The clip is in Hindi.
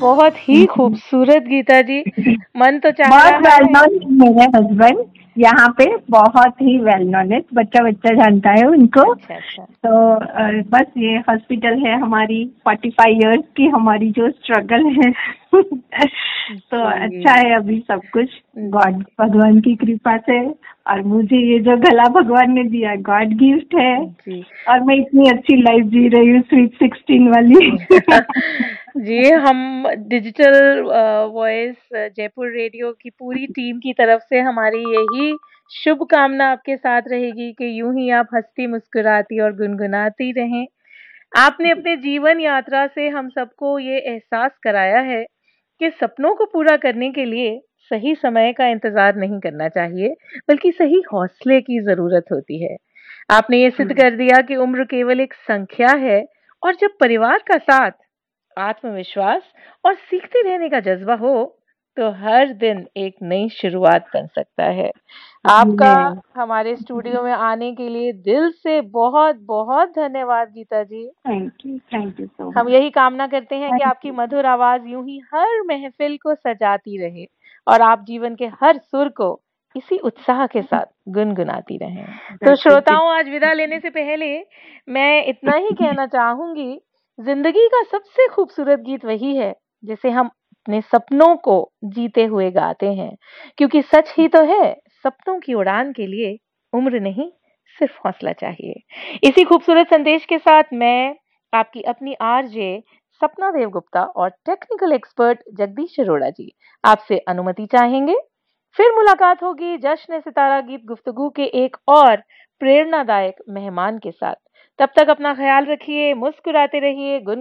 बहुत ही खूबसूरत गीता जी। मन तो चाह बहुत रहा वेल है। नोन मेरे हस्बैंड यहाँ पे, बहुत ही वेल नोन है, बच्चा बच्चा जानता है उनको। अच्छा अच्छा। तो बस ये हॉस्पिटल है हमारी 45 इयर्स की हमारी जो स्ट्रगल है। तो अच्छा जी है अभी सब कुछ जी। गॉड भगवान की कृपा से। और मुझे ये जो गला भगवान ने दिया गॉड गिफ्ट है। जी और मैं इतनी अच्छी लाइफ जी रही हूँ, स्वीट 16 वाली। जी, हम डिजिटल वॉइस जयपुर रेडियो की पूरी टीम की तरफ से हमारी यही शुभकामना आपके साथ रहेगी कि यूं ही आप हंसती मुस्कुराती और गुनगुनाती रहें। आपने अपने जीवन यात्रा से हम सबको ये एहसास कराया है कि सपनों को पूरा करने के लिए सही समय का इंतजार नहीं करना चाहिए, बल्कि सही हौसले की जरूरत होती है। आपने ये सिद्ध कर दिया कि उम्र केवल एक संख्या है, और जब परिवार का साथ, आत्मविश्वास और सीखते रहने का जज्बा हो, तो हर दिन एक नई शुरुआत बन सकता है। आपका हमारे स्टूडियो में आने के लिए दिल से बहुत बहुत धन्यवाद गीता जी। थैंक यू सो हम मच। यही कामना करते हैं कि थैंक आपकी यू। मधुर आवाज यूं ही हर महफिल को सजाती रहे, और आप जीवन के हर सुर को इसी उत्साह के साथ गुनगुनाती रहें। तो श्रोताओं, आज विदा लेने से पहले मैं इतना ही कहना चाहूंगी, जिंदगी का सबसे खूबसूरत गीत वही है जिसे हम अपने सपनों को जीते हुए गाते हैं, क्योंकि सच ही तो है, सपनों की उड़ान के लिए उम्र नहीं, सिर्फ हौसला चाहिए। इसी खूबसूरत संदेश के साथ मैं आपकी अपनी आरजे सपना देव गुप्ता और टेक्निकल एक्सपर्ट जगदीश अरोड़ा जी आपसे अनुमति चाहेंगे। फिर मुलाकात होगी जश्न सितारा गीत गुफ्तगू के एक और प्रेरणादायक मेहमान के साथ। तब तक अपना ख्याल रखिए, मुस्कुराते रहिए,